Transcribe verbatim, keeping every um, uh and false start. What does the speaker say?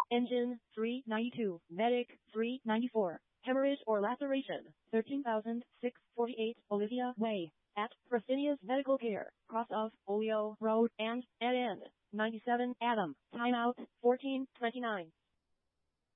Engine, three ninety-two. Medic, three ninety-four. Hemorrhage or laceration, thirteen thousand six hundred forty-eight. Olivia Way. At Fresenius Medical Care, cross of Olio Road and N N ninety-seven. Adam. Timeout, fourteen twenty-nine.